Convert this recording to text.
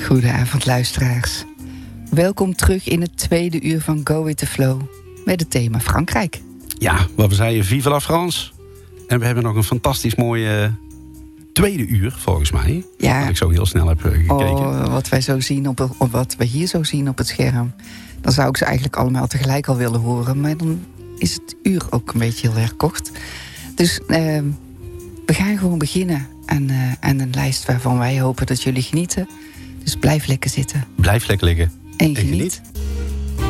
Goedenavond luisteraars. Welkom terug in het tweede uur van Go With The Flow met het thema Frankrijk. Ja, wat we zeiden, vive la France. En we hebben nog een fantastisch mooie tweede uur, volgens mij. Ja. Wat ik zo heel snel heb gekeken. Wat wij zo zien op wat we hier zo zien op het scherm. Dan zou ik ze eigenlijk allemaal tegelijk al willen horen. Maar dan is het uur ook een beetje heel erg kort. Dus we gaan gewoon beginnen aan een lijst waarvan wij hopen dat jullie genieten. Dus blijf lekker zitten. Blijf lekker liggen. En geniet.